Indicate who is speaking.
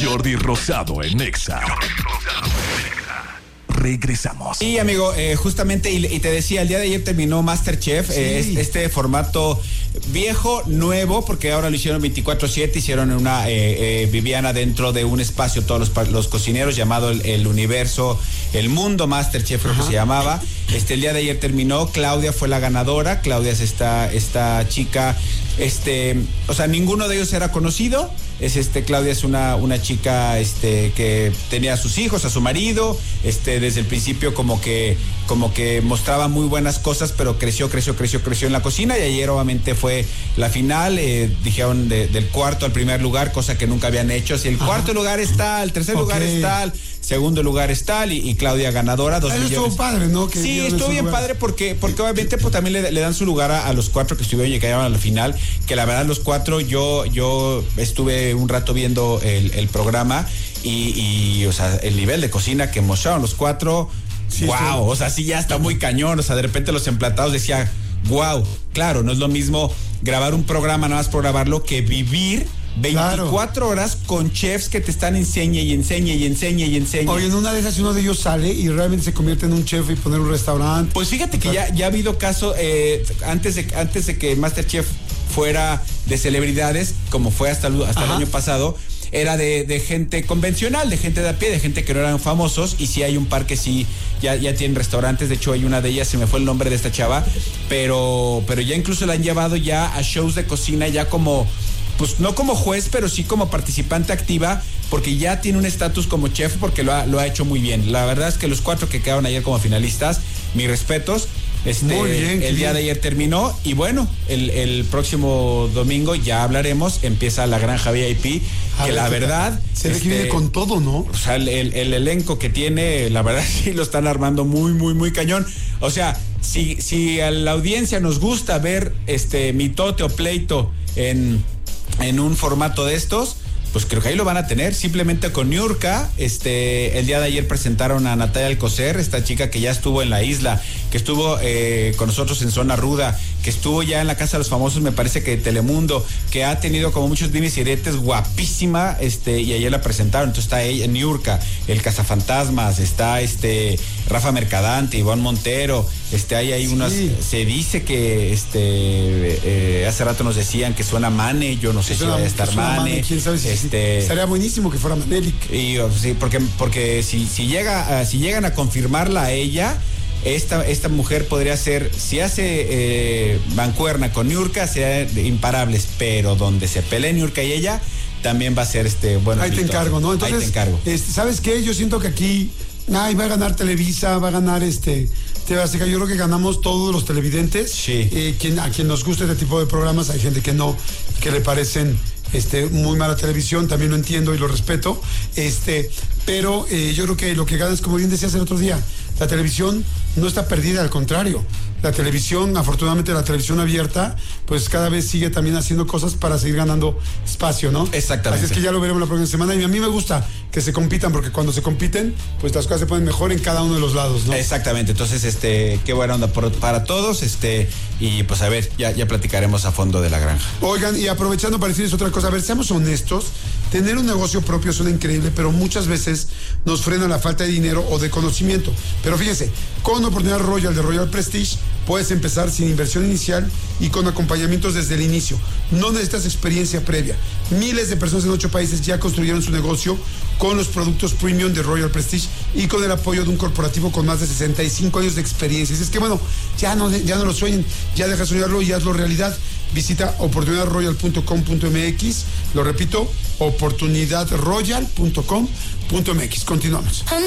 Speaker 1: Jordi Rosado en Nexa. Regresamos.
Speaker 2: Sí, amigo, justamente, y te decía, el día de ayer terminó MasterChef, sí. Este formato viejo, nuevo, porque ahora lo hicieron 24/7, hicieron vivían adentro de un espacio todos los cocineros, llamado el universo, el mundo MasterChef, creo que se llamaba. El día de ayer terminó, Claudia fue la ganadora. Claudia es esta chica, o sea, ninguno de ellos era conocido. Claudia es una chica que tenía a sus hijos, a su marido, desde el principio como que mostraba muy buenas cosas, pero creció en la cocina, y ayer obviamente fue la final. Dijeron del cuarto al primer lugar, cosa que nunca habían hecho. Si el cuarto lugar es tal, el tercer lugar es tal, segundo lugar es tal, y Claudia ganadora, 2 millones.
Speaker 3: Estuvo padre, ¿no?
Speaker 2: Sí, estuvo bien padre porque obviamente pues también le dan su lugar a los 4 que estuvieron y que llegaron a la final, que la verdad los 4, yo estuve un rato viendo el programa y o sea, el nivel de cocina que mostraron los 4, sí, wow, sí. O sea, sí, ya está muy cañón. O sea, de repente los emplatados decía, wow, claro, no es lo mismo grabar un programa nada más por grabarlo que vivir 24 horas con chefs que te están enseñe. Oye,
Speaker 3: en una de esas uno de ellos sale y realmente se convierte en un chef y poner un restaurante.
Speaker 2: Pues fíjate que ya ha habido casos, antes de que MasterChef fuera de celebridades, como fue hasta el año pasado, era de gente convencional, de gente de a pie, de gente que no eran famosos, y sí hay un par que sí ya tienen restaurantes. De hecho hay una de ellas, se me fue el nombre de esta chava, pero ya incluso la han llevado ya a shows de cocina, ya como, pues no como juez, pero sí como participante activa, porque ya tiene un estatus como chef, porque lo ha hecho muy bien. La verdad es que los 4 que quedaron ayer como finalistas, mis respetos. Muy bien, el día de ayer terminó, y bueno, el próximo domingo ya hablaremos, empieza la Granja VIP, que la verdad
Speaker 3: se ve que viene con todo, ¿no?
Speaker 2: O sea, el elenco que tiene, la verdad sí lo están armando muy cañón. O sea, si a la audiencia nos gusta ver mitote o pleito en un formato de estos, pues creo que ahí lo van a tener, simplemente con Niurka. El día de ayer presentaron a Natalia Alcocer, esta chica que ya estuvo en La Isla, que estuvo con nosotros en Zona Ruda, que estuvo ya en la Casa de los Famosos, me parece que de Telemundo, que ha tenido como muchos dimes y diretes, guapísima, y ayer la presentaron. Entonces está ella, Niurka, el Cazafantasmas, está Rafa Mercadante, Ivonne Montero, hay ahí unas, se dice que hace rato nos decían que suena Mane, yo no sé si va a estar Mane.
Speaker 3: ¿Quién sabe si estaría buenísimo que fuera Manelik?
Speaker 2: Y sí, porque si llegan a confirmarla a ella, esta mujer podría ser, si hace mancuerna con Niurka, será imparables, pero donde se pelee Niurka y ella, también va a ser bueno.
Speaker 3: Ahí te encargo, ¿no? Entonces,
Speaker 2: ahí te encargo.
Speaker 3: ¿Sabes qué? Yo siento que aquí va a ganar Televisa, va a ganar TV Azteca. Yo creo que ganamos todos los televidentes.
Speaker 2: Sí.
Speaker 3: A quien nos guste este tipo de programas, hay gente que no, que le parecen muy mala televisión, también lo entiendo y lo respeto, pero yo creo que lo que gana es, como bien decías el otro día, la televisión no está perdida, al contrario. La televisión, afortunadamente la televisión abierta, pues cada vez sigue también haciendo cosas para seguir ganando espacio, ¿no?
Speaker 2: Exactamente.
Speaker 3: Así es que ya lo veremos la próxima semana, y a mí me gusta que se compitan, porque cuando se compiten, pues las cosas se ponen mejor en cada uno de los lados, ¿no?
Speaker 2: Exactamente. Entonces, qué buena onda para todos, y pues a ver, ya platicaremos a fondo de la granja.
Speaker 3: Oigan, y aprovechando para decirles otra cosa, a ver, seamos honestos, tener un negocio propio suena increíble, pero muchas veces nos frena la falta de dinero o de conocimiento. Pero fíjense, con Oportunidad Royal de Royal Prestige puedes empezar sin inversión inicial y con acompañamientos desde el inicio. No necesitas experiencia previa. Miles de personas en 8 países ya construyeron su negocio con los productos premium de Royal Prestige y con el apoyo de un corporativo con más de 65 años de experiencia. Es que bueno, ya no lo sueñen, ya deja soñarlo y hazlo realidad. Visita oportunidadroyal.com.mx. Lo repito, oportunidadroyal.com.mx. Continuamos.